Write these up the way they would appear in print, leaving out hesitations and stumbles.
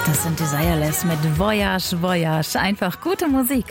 Das sind Desireless mit Voyage, Voyage. Einfach gute Musik.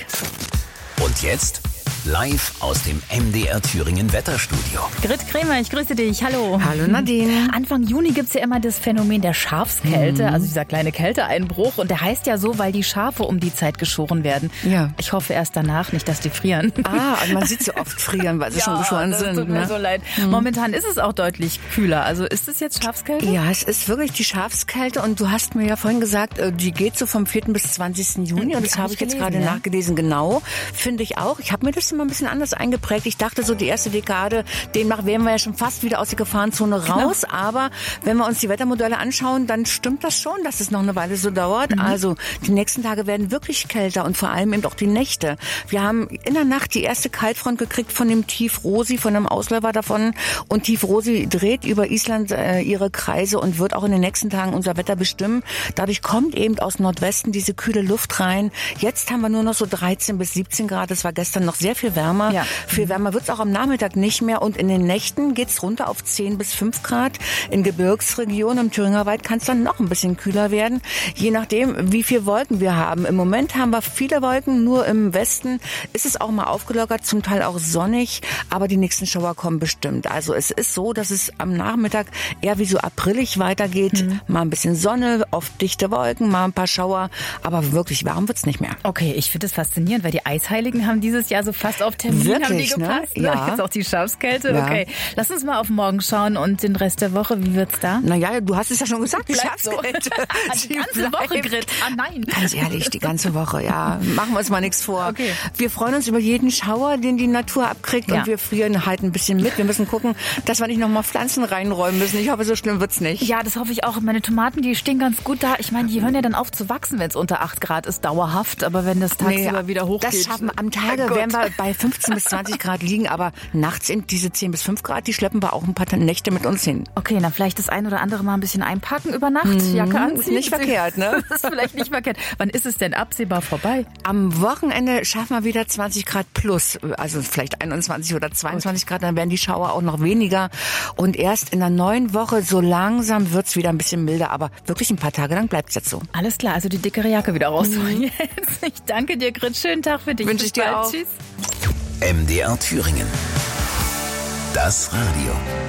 Und jetzt live aus dem MDR Thüringen Wetterstudio. Grit Kremer, ich grüße dich. Hallo. Hallo Nadine. Anfang Juni gibt's ja immer das Phänomen der Schafskälte, also dieser kleine Kälteeinbruch. Und der heißt ja so, weil die Schafe um die Zeit geschoren werden. Ja. Ich hoffe erst danach nicht, dass die frieren. Und man sieht sie oft frieren, weil sie schon geschoren sind. Tut mir so leid. Momentan ist es auch deutlich kühler. Also ist es jetzt Schafskälte? Ja, es ist wirklich die Schafskälte. Und du hast mir ja vorhin gesagt, die geht so vom 4. bis 20. Juni. Und das habe ich jetzt gerade nachgelesen. Genau, finde ich auch. Ich habe mir das immer ein bisschen anders eingeprägt. Ich dachte so, die erste Dekade, demnach wären wir ja schon fast wieder aus der Gefahrenzone raus. Genau. Aber wenn wir uns die Wettermodelle anschauen, dann stimmt das schon, dass es noch eine Weile so dauert. Also die nächsten Tage werden wirklich kälter und vor allem eben auch die Nächte. Wir haben in der Nacht die erste Kaltfront gekriegt von dem Tief Rosi, von einem Ausläufer davon. Und Tief Rosi dreht über Island ihre Kreise und wird auch in den nächsten Tagen unser Wetter bestimmen. Dadurch kommt eben aus Nordwesten diese kühle Luft rein. Jetzt haben wir nur noch so 13 bis 17 Grad. Es war gestern noch sehr viel wärmer. Ja. Viel wärmer wird es auch am Nachmittag nicht mehr. Und in den Nächten geht es runter auf 10 bis 5 Grad. In Gebirgsregionen im Thüringer Wald kann es dann noch ein bisschen kühler werden. Je nachdem, wie viele Wolken wir haben. Im Moment haben wir viele Wolken. Nur im Westen ist es auch mal aufgelockert, zum Teil auch sonnig. Aber die nächsten Schauer kommen bestimmt. Also es ist so, dass es am Nachmittag eher wie so aprilig weitergeht. Mal ein bisschen Sonne, oft dichte Wolken, mal ein paar Schauer. Aber wirklich warm wird es nicht mehr. Okay, ich finde es faszinierend, weil die Eisheiligen haben dieses Jahr so fast auf Termin wirklich, haben die gepasst. Ne? Ja. Jetzt auch die Schafskälte. Ja. Okay, lass uns mal auf morgen schauen und den Rest der Woche. Wie wird's da? Naja, du hast es ja schon gesagt, die Schafskälte. Die ganze Woche, Grit. Ah nein. Ganz ehrlich, die ganze Woche, ja. Machen wir uns mal nichts vor. Okay. Wir freuen uns über jeden Schauer, den die Natur abkriegt. Und wir frieren halt ein bisschen mit. Wir müssen gucken, dass wir nicht nochmal Pflanzen reinräumen müssen. Ich hoffe, so schlimm wird's nicht. Ja, das hoffe ich auch. Meine Tomaten, die stehen ganz gut da. Ich meine, die hören ja dann auf zu wachsen, wenn es unter 8 Grad ist, dauerhaft. Aber wenn das tagsüber wieder hochgeht. Das schaffen am Tage, werden wir bei 15 bis 20 Grad liegen. Aber nachts sind diese 10 bis 5 Grad, die schleppen wir auch ein paar Nächte mit uns hin. Okay, dann vielleicht das ein oder andere mal ein bisschen einpacken über Nacht. Jacke anziehen. Ist nicht verkehrt, ne? Das ist vielleicht nicht verkehrt. Wann ist es denn absehbar vorbei? Am Wochenende schaffen wir wieder 20 Grad plus. Also vielleicht 21 oder 22 Grad, dann werden die Schauer auch noch weniger. Und erst in der neuen Woche, so langsam wird's wieder ein bisschen milder. Aber wirklich ein paar Tage lang bleibt's jetzt so. Alles klar, also die dickere Jacke wieder rausholen jetzt. Ich danke dir, Grit. Schönen Tag für dich. Wünsche ich dir auch. Tschüss. MDR Thüringen. Das Radio.